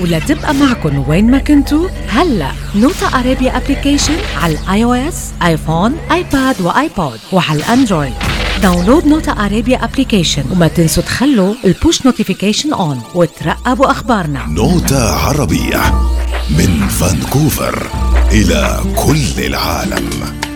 ولا تبقى معكن وين ما كنتوا. هلأ نوتا أرابيا أبليكيشن على الآي أو إس، آيفون، آيباد وآيبود، وعلى الأندرويد. داونلود نوتا أرابيا أبليكيشن وما تنسوا تخلوا البوش نوتيفيكيشن أون وترقبوا أخبارنا. نوتا عربية من فانكوفر إلى كل العالم.